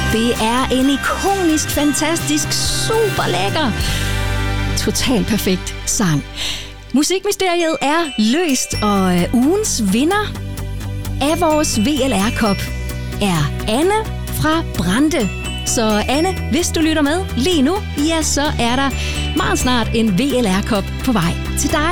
Det er en ikonisk, fantastisk, super lækker, totalt perfekt sang. Musikmysteriet er løst, og ugens vinder af vores VLR-kop er Anne fra Brande. Så Anne, hvis du lytter med lige nu, ja, så er der meget snart en VLR-kop på vej til dig.